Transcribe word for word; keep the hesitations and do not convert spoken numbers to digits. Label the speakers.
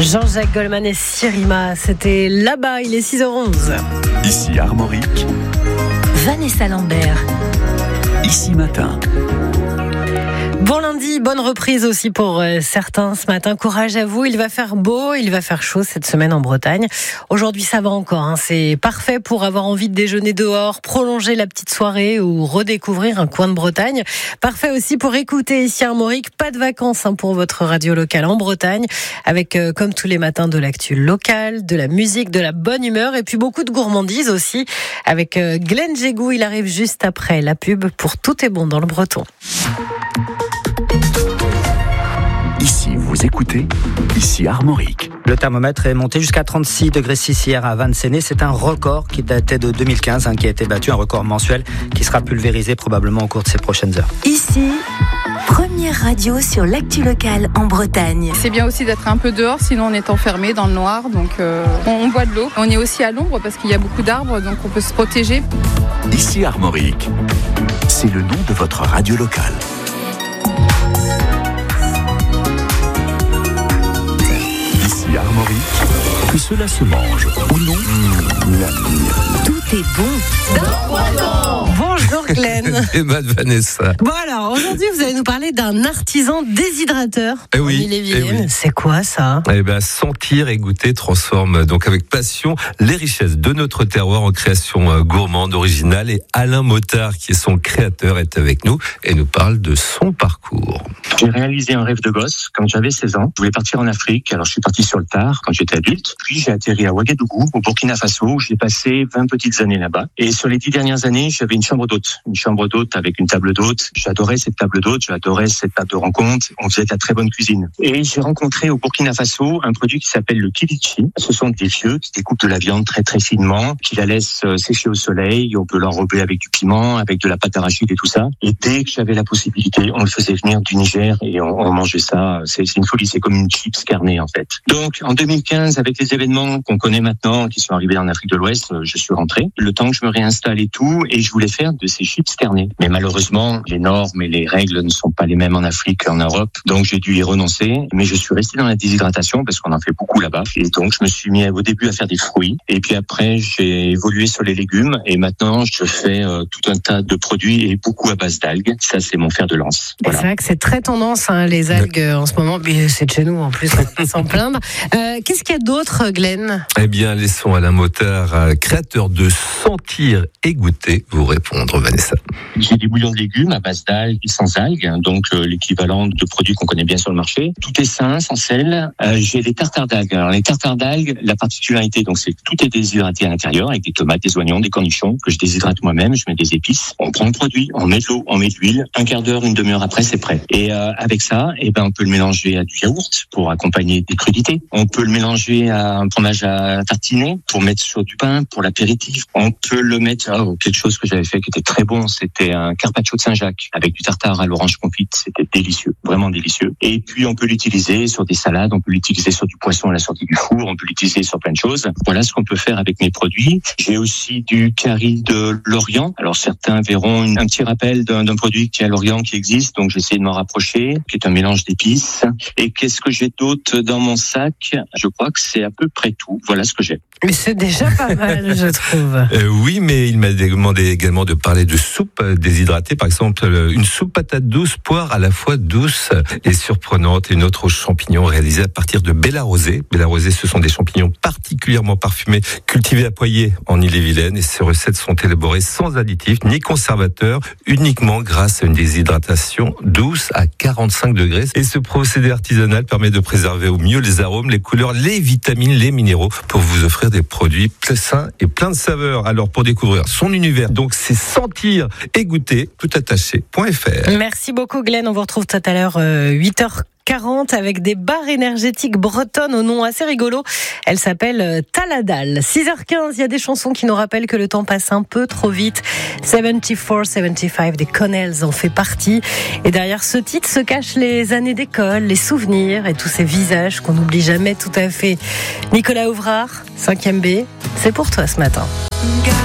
Speaker 1: Jean-Jacques Goldman et Sirima, c'était là-bas, il est six heures onze.
Speaker 2: Ici Armorique,
Speaker 3: Vanessa Lambert.
Speaker 2: Ici Matin.
Speaker 1: Bon lundi, bonne reprise aussi pour euh, certains ce matin. Courage à vous, il va faire beau, il va faire chaud cette semaine en Bretagne. Aujourd'hui ça va encore, hein. C'est parfait pour avoir envie de déjeuner dehors, prolonger la petite soirée ou redécouvrir un coin de Bretagne. Parfait aussi pour écouter ici Armorique. Pas de vacances hein, pour votre radio locale en Bretagne, avec euh, comme tous les matins de l'actu locale, de la musique, de la bonne humeur et puis beaucoup de gourmandise aussi. Avec euh, Glenn Jégou, il arrive juste après la pub pour Tout est bon dans le breton.
Speaker 2: Ici, vous écoutez, ici Armorique.
Speaker 4: Le thermomètre est monté jusqu'à trente-six degrés six hier à Vannes-Séné. C'est un record qui datait de deux mille quinze, hein, qui a été battu, un record mensuel qui sera pulvérisé probablement au cours de ces prochaines heures.
Speaker 3: Ici, première radio sur l'actu locale en Bretagne.
Speaker 5: C'est bien aussi d'être un peu dehors, sinon on est enfermé dans le noir, donc euh, on, on boit de l'eau. On est aussi à l'ombre parce qu'il y a beaucoup d'arbres, donc on peut se protéger.
Speaker 2: Ici Armorique, c'est le nom de votre radio locale. Ici Armorique, que cela se mange ou non, l'avenir.
Speaker 3: Tout est bon dans Breton.
Speaker 1: Bonjour Glenn.
Speaker 6: Et Mad Vanessa.
Speaker 1: Bon alors, aujourd'hui vous allez nous parler d'un artisan déshydrateur.
Speaker 6: Eh oui,
Speaker 1: en Ille-et-Vilaine.
Speaker 6: eh oui.
Speaker 1: C'est quoi ça?
Speaker 6: Eh ben, sentir et goûter transforme donc avec passion les richesses de notre terroir en création euh, gourmande, originale. Et Alain Mottard, qui est son créateur, est avec nous et nous parle de son parcours.
Speaker 7: J'ai réalisé un rêve de gosse quand j'avais seize ans. Je voulais partir en Afrique, alors je suis parti sur le tard quand j'étais adulte. Puis j'ai atterri à Ouagadougou, au Burkina Faso, où j'ai passé vingt petites années là-bas. Et sur les dix dernières années, j'avais une chambre d'hôte. Une chambre d'hôte avec une table d'hôte. J'adorais cette table d'hôte, j'adorais cette table de rencontre. On faisait de la très bonne cuisine. Et j'ai rencontré au Burkina Faso un produit qui s'appelle le kivichi. Ce sont des vieux qui découpent de la viande très très finement, qui la laissent sécher au soleil. On peut l'enrober avec du piment, avec de la pâte arachide et tout ça. Et dès que j'avais la possibilité, on le faisait venir du Niger et on, on mangeait ça. C'est, c'est une folie, c'est comme une chips carnée en fait. Donc en deux mille quinze, avec les événements qu'on connaît maintenant, qui sont arrivés en Afrique de l'Ouest, je suis rentré. Le temps que je me réinstalle et tout, et je voulais faire de ces chips carnées. Mais malheureusement, les normes et les règles ne sont pas les mêmes en Afrique qu'en Europe. Donc j'ai dû y renoncer. Mais je suis resté dans la déshydratation parce qu'on en fait beaucoup là-bas. Et donc je me suis mis au début à faire des fruits. Et puis après, j'ai évolué sur les légumes. Et maintenant, je fais euh, tout un tas de produits et beaucoup à base d'algues. Ça, c'est mon fer de lance. Voilà.
Speaker 1: C'est vrai que c'est très tendance, hein, les algues euh, en ce moment. Mais c'est de chez nous en plus, on va pas s'en plaindre. Euh, qu'est-ce qu'il y a d'autre, Glenn?
Speaker 6: Eh bien, laissons Alain Mottard, euh, créateur de Sentir et Goûter, vous répondre, Vanessa.
Speaker 7: J'ai des bouillons de légumes à base d'algues et sans algues, donc euh, l'équivalent de produits qu'on connaît bien sur le marché. Tout est sain, sans sel. Euh, j'ai des tartares d'algues. Alors les tartares d'algues, la particularité, donc c'est que tout est déshydraté à l'intérieur avec des tomates, des oignons, des cornichons que je déshydrate moi-même. Je mets des épices. On prend le produit, on met de l'eau, on met de l'huile. Un quart d'heure, une demi-heure après, c'est prêt. Et euh, avec ça, eh ben on peut le mélanger à du yaourt pour accompagner des crudités. On peut le mélanger à un fromage à tartiner pour mettre sur du pain pour l'apéritif. On peut le mettre oh, quelque chose que j'avais fait qui était très bon, c'était un carpaccio de Saint-Jacques avec du tartare à l'orange confite, c'était délicieux, vraiment délicieux. Et puis on peut l'utiliser sur des salades, on peut l'utiliser sur du poisson à la sortie du four, on peut l'utiliser sur plein de choses. Voilà ce qu'on peut faire avec mes produits. J'ai aussi du curry de Lorient. Alors certains verront une, un petit rappel d'un, d'un produit qui est à Lorient qui existe, donc j'essaie de m'en rapprocher, qui est un mélange d'épices. Et qu'est-ce que j'ai d'autre dans mon sac? Je crois que c'est à peu près tout. Voilà ce que j'ai.
Speaker 1: Mais c'est déjà pas mal, je trouve.
Speaker 6: Euh, oui, mais il m'a demandé également de parler de soupe déshydratée. Par exemple, une soupe patate douce, poire à la fois douce et surprenante. Et une autre aux champignons réalisée à partir de Bella Rosée. Bella Rosée, ce sont des champignons particulièrement parfumés, cultivés à Poyet en Ille-et-Vilaine. Et ces recettes sont élaborées sans additifs ni conservateurs, uniquement grâce à une déshydratation douce à quarante-cinq degrés. Et ce procédé artisanal permet de préserver au mieux les arômes, les couleurs, les vitamines, les minéraux pour vous offrir des produits très sains et pleins de saveurs. Alors pour découvrir son univers, donc c'est sentir et goûter tout attaché point f r.
Speaker 1: Merci beaucoup Glenn, on vous retrouve tout à l'heure euh, huit heures quarante avec des barres énergétiques bretonnes au nom assez rigolo. Elle s'appelle Taladal. six heures quinze, il y a des chansons qui nous rappellent que le temps passe un peu trop vite. soixante-quatre soixante-quinze des Connells en fait partie. Et derrière ce titre se cachent les années d'école, les souvenirs et tous ces visages qu'on n'oublie jamais tout à fait. Nicolas Ouvrard, cinquième B, c'est pour toi ce matin.